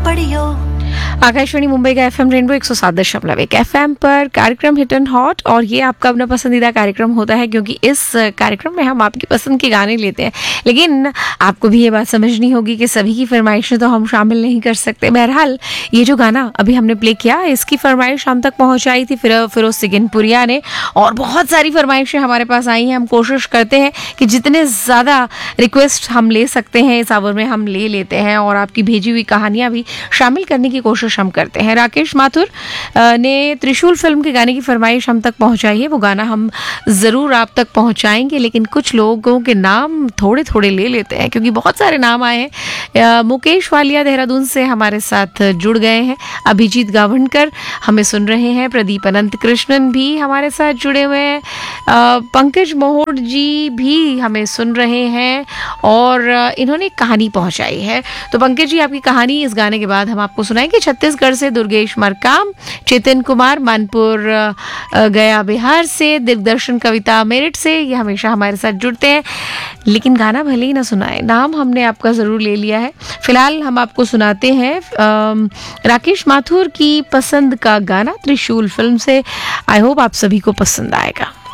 पड़ियो। आकाशवाणी मुंबई का FM rainbow 107.1 FM पर कार्यक्रम हिट एंड हॉट, और ये आपका अपना पसंदीदा कार्यक्रम होता है क्योंकि इस कार्यक्रम में हम आपकी पसंद के गाने लेते हैं। लेकिन आपको भी ये बात समझनी होगी कि सभी की फरमाइशें तो हम शामिल नहीं कर सकते। बहरहाल ये जो गाना अभी हमने प्ले किया, इसकी फरमाइश हम तक पहुंचाई थी फिरोज सिकंदपुरिया ने, और बहुत सारी फरमाइशें हमारे पास आई हैं। हम कोशिश करते हैं कि जितने ज़्यादा रिक्वेस्ट हम ले सकते हैं इस आवर में हम ले लेते हैं, और आपकी भेजी हुई कहानियाँ भी शामिल करने की कोशिश हम करते हैं। राकेश माथुर ने त्रिशूल फिल्म के गाने की फरमाइश हम तक पहुंचाई है। वो गाना हम ज़रूर आप तक पहुंचाएंगे, लेकिन कुछ लोगों के नाम थोड़े थोड़े ले लेते हैं क्योंकि बहुत सारे नाम आए हैं। मुकेश वालिया देहरादून से हमारे साथ जुड़ गए हैं। अभिजीत गावंडकर हमें सुन रहे हैं। प्रदीप अनंत कृष्णन भी हमारे साथ जुड़े हुए हैं। पंकज मोहोड जी भी हमें सुन रहे हैं और इन्होंने एक कहानी पहुंचाई है। तो पंकज जी, आपकी कहानी इस गाने के बाद हम आपको सुनाएंगे। छत्तीसगढ़ से दुर्गेश मरकाम, चेतन कुमार मानपुर गया बिहार से, दिग्दर्शन कविता मेरठ से, ये हमेशा हमारे साथ जुड़ते हैं। लेकिन गाना भले ही ना सुनाए, नाम हमने आपका ज़रूर ले लिया है। फिलहाल हम आपको सुनाते हैं राकेश माथुर की पसंद का गाना त्रिशूल फिल्म से। आई होप आप सभी को पसंद आएगा।